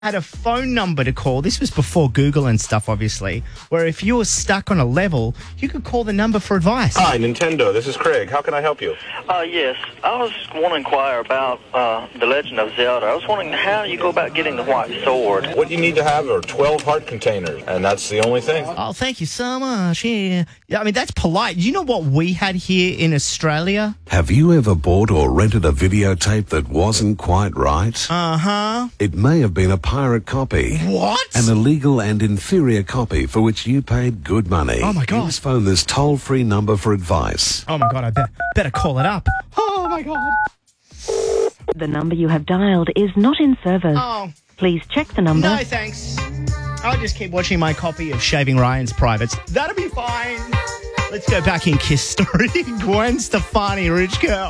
had a phone number to call. This was before Google and stuff, obviously, where if you were stuck on a level, you could call the number for advice. Hi, Nintendo. This is Craig. How can I help you? Yes. I was want to inquire about The Legend of Zelda. I was wondering how you go about getting the white sword. What you need to have are 12 heart containers, and that's the only thing. Oh, thank you so much. Yeah, I mean, that's polite. You know what we had here in Australia? Have you ever bought or rented a videotape that wasn't quite right? Uh-huh. It may have been a pirate copy. What? An illegal and inferior copy for which you paid good money. Oh, my God. Please phone this toll-free number for advice. Oh, my God, I better call it up. Oh, my God. The number you have dialed is not in service. Oh. Please check the number. No, thanks. I'll just keep watching my copy of Shaving Ryan's Privates. That'll be fine. Let's go back in Kiss Story. Gwen Stefani, Rich Girl.